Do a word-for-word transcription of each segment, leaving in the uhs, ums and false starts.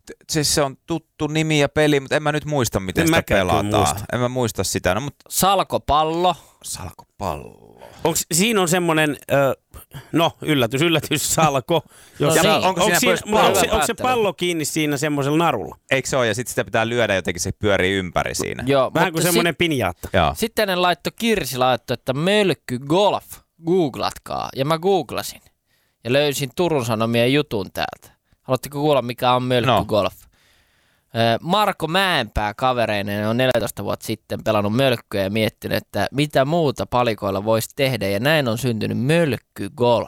siis se on tuttu nimi ja peli, mutta en mä nyt muista, miten en sitä pelataan. Muista. En mä muista sitä. No, mutta... Salkopallo. Salkopallo. Onks, siinä on semmoinen, äh, no yllätys, yllätys, salko. Jos No sa- niin. onko, Onko siinä, siinä onko, se, pallo? onko se pallo kiinni siinä semmoisella narulla? Eikö se ole? Ja sitten sitä pitää lyödä jotenkin, se pyörii ympäri siinä. Joo, Vähän mutta kuin semmoinen pinjaatta. Joo. Sitten ne laittoi, Kirsi laittoi, että mölkky golf, googlatkaa. Ja mä googlasin ja löysin Turun Sanomien jutun täältä. Haluatteko kuulla, mikä on mölkky No. golf? Marko Mäenpää kavereineen on neljätoista vuotta sitten pelannut mölkkyä ja miettinyt, että mitä muuta palikoilla voisi tehdä. Ja näin on syntynyt mölkky golf.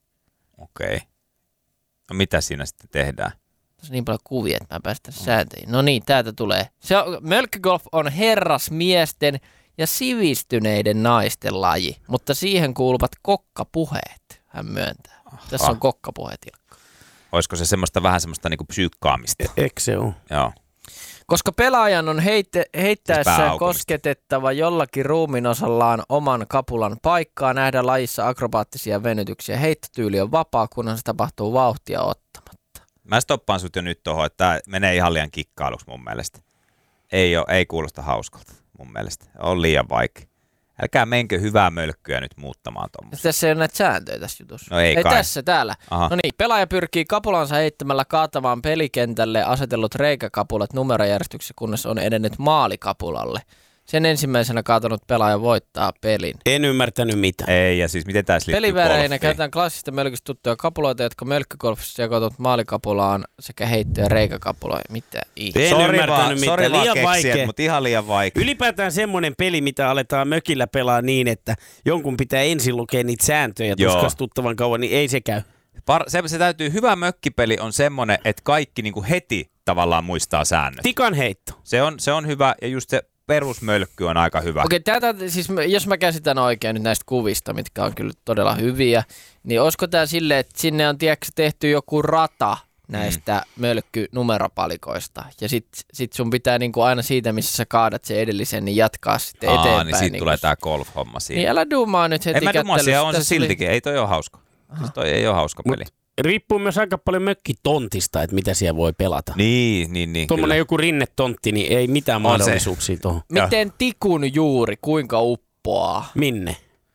Okei. Okay. No mitä siinä sitten tehdään? Tässä on niin paljon kuvia, että mä päästän sääntöihin. No niin, täältä tulee. Se on, mölkkygolf on herrasmiesten ja sivistyneiden naisten laji, mutta siihen kuuluvat kokkapuheet, hän myöntää. Tässä on kokkapuheet, Ilkka. Olisiko se semmoista vähän semmoista niinku psyykkaamista? Eikö se ole? Joo. Koska pelaajan on heitte, heittäessään pääaukomista. kosketettava jollakin ruuminosallaan oman kapulan paikkaa, nähdä lajissa akrobaattisia venytyksiä. Heittotyyli on vapaa, kunhan se tapahtuu vauhtia ottamatta. Mä stoppaan sut jo nyt tohon, että tää menee ihan liian kikkailuksi mun mielestä. Ei, oo, ei kuulosta hauskalta mun mielestä. On liian vaikea. Älkää menkö hyvää mölkkyä nyt muuttamaan tuommoista. Tässä ei ole näitä sääntöjä tässä jutussa. No ei ei kai. tässä, täällä. Aha. No niin, pelaaja pyrkii kapulansa heittämällä kaatavaan pelikentälle asetellut reikäkapulat numerojärjestyksessä, kunnes on edennyt maalikapulalle. Sen ensimmäisenä kaatanut pelaaja voittaa pelin. En ymmärtänyt mitään. Ei, ja siis miten tää liittyy Peliväreinä golfiin? käytetään klassista mölkystä tuttuja kapuloita, jotka mölkkygolfissa sekoituvat maalikapulaan sekä heitto- ja reikäkapuloihin. Mitä ihme? En Sori ymmärtänyt vaan, mitään. sori vaan Liian keksijät, vaikea. mutta ihan liian vaikea. Ylipäätään semmoinen peli, mitä aletaan mökillä pelaa niin, että jonkun pitää ensin lukea niitä sääntöjä Joo. tuskastuttavan kauan, niin ei se käy. Par- se, se täytyy, hyvä mökkipeli on semmoinen, että kaikki niinku heti tavallaan muistaa säännöt. Tikan heitto. Se on, se on hyvä, ja just se perusmölkky on aika hyvä. Okei, tätä, siis jos mä käsitän oikein nyt näistä kuvista, mitkä on kyllä todella hyviä, niin olisiko tämä silleen, että sinne on tiedätkö, tehty joku rata näistä mm. mölkkynumeropalikoista, ja sit, sit sun pitää niinku aina siitä, missä sä kaadat sen edellisen, niin jatkaa sitten Aa, eteenpäin. niin siitä niin tulee kun- tää golf-homma siinä. Niin älä duumaa nyt heti En mä dumaa, siellä on se Tässä oli- siltikin, ei toi ole hauska. Siis toi ei ole hauska Mut peli. riippuu myös aika paljon mökkitontista, että mitä siellä voi pelata. Niin, niin, niin. Tuommoinen kyllä. joku rinnetontti, niin ei mitään On se. mahdollisuuksia tuohon. Miten tikun juuri, kuinka uppoaa? Minne?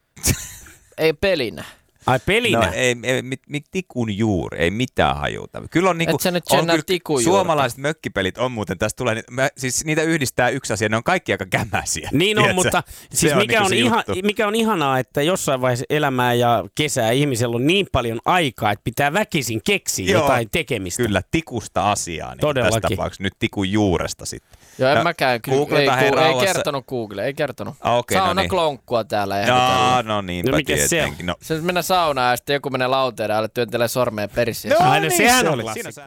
Ei pelinä. Ai pelinä? No ei, ei mit, mit, tikun juuri, ei mitään hajuta. Kyllä on niinku, Et sä nyt on tsennaa kyllä, tikun juurta. suomalaiset mökkipelit on muuten, tästä tulee, ni- mä, siis niitä yhdistää yksi asia, ne on kaikki aika kämäsiä. Niin on, tiedätkö? mutta Se siis on mikä, niinku on se ihan, juttu. mikä on ihanaa, että jossain vaiheessa elämää ja kesää ihmisellä on niin paljon aikaa, että pitää väkisin keksiä Joo, jotain tekemistä. Kyllä, tikusta asiaa. Niin Todellakin. tässä tapauksessa nyt tikun juuresta sitten. Joo, en No, mäkään kyllä, ei, googletaan ku, hei ei rauhassa. kertonut Google, ei kertonut. Ah, okei, no Sauna niin. klonkkua täällä No, ehditään. no niinpä No mikä se on? tietenkin. No, Se mennä saunaan ja sitten joku menee lauteen ja työntelee sormeen perissä. Aina sehän se on oli. klassikko. Siinä